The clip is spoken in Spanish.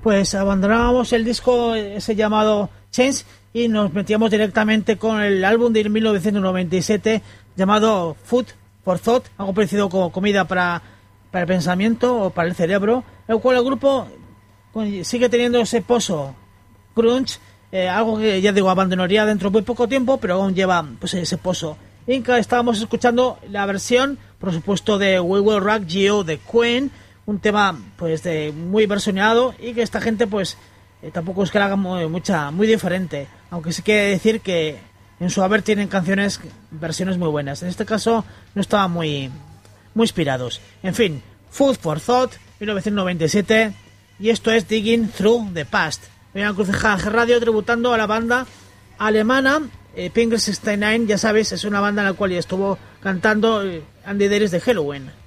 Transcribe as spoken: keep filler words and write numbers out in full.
pues abandonábamos el disco ese llamado Change y nos metíamos directamente con el álbum de mil novecientos noventa y siete llamado Food for Thought, algo parecido como comida para, para el pensamiento o para el cerebro, el cual el grupo sigue teniendo ese pozo crunch, eh, algo que ya digo abandonaría dentro de muy poco tiempo, pero aún lleva pues ese pozo. Y estábamos escuchando la versión, por supuesto, de We Will Rock You de Queen, un tema pues de muy versionado y que esta gente pues eh, tampoco es que la haga muy, mucha, muy diferente, aunque sí quiere decir que en su haber tienen canciones, versiones muy buenas. En este caso no estaban muy, muy inspirados. En fin, Food for Thought, mil novecientos noventa y siete, y esto es Digging Through the Past. Voy a Encrucijada Radio tributando a la banda alemana eh, Pink sesenta y nueve, ya sabéis, es una banda en la cual ya estuvo cantando eh, Andy Davis de Helloween.